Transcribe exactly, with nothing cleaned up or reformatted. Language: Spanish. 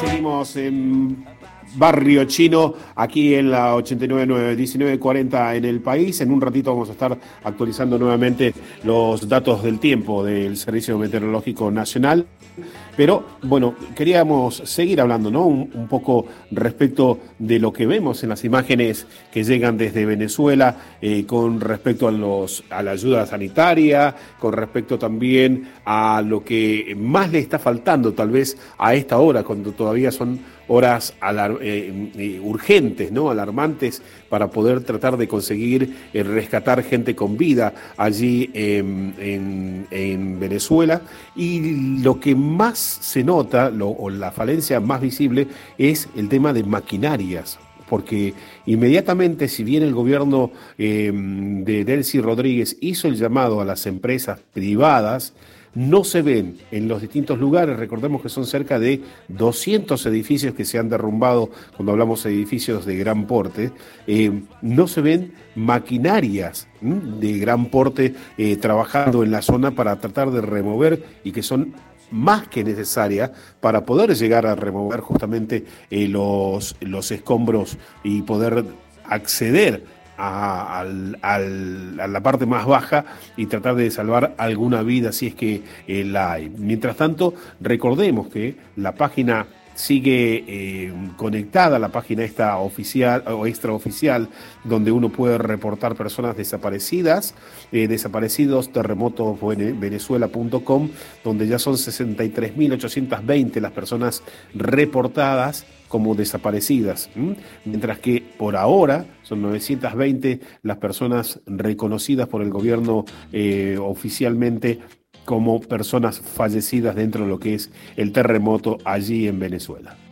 Seguimos en Barrio Chino, aquí en la ochenta y nueve punto nueve, diecinueve cuarenta en el país. En un ratito vamos a estar actualizando nuevamente los datos del tiempo del Servicio Meteorológico Nacional. Pero bueno, queríamos seguir hablando, ¿no? Un, un poco respecto de lo que vemos en las imágenes que llegan desde Venezuela, eh, con respecto a los a la ayuda sanitaria, con respecto también a lo que más le está faltando tal vez a esta hora, cuando todavía son horas alar- eh, eh, urgentes, ¿no? Alarmantes, para poder tratar de conseguir eh, rescatar gente con vida allí en, en, en Venezuela. Y lo que más se nota, lo, o la falencia más visible, es el tema de maquinarias. Porque inmediatamente, si bien el gobierno eh, de Delcy Rodríguez hizo el llamado a las empresas privadas, no se ven en los distintos lugares. Recordemos que son cerca de doscientos edificios que se han derrumbado, cuando hablamos de edificios de gran porte. Eh, no se ven maquinarias ¿m? de gran porte eh, trabajando en la zona para tratar de remover, y que son más que necesaria para poder llegar a remover justamente eh, los, los escombros y poder acceder a, al, al, a la parte más baja y tratar de salvar alguna vida si es que eh, la hay. Mientras tanto, recordemos que la página sigue eh, conectada, la página esta oficial o extraoficial, donde uno puede reportar personas desaparecidas, eh, desaparecidos terremotos venezuela punto com, donde ya son sesenta y tres mil ochocientos veinte las personas reportadas como desaparecidas, ¿m? Mientras que por ahora son novecientas veinte las personas reconocidas por el gobierno eh, oficialmente como personas fallecidas dentro de lo que es el terremoto allí en Venezuela.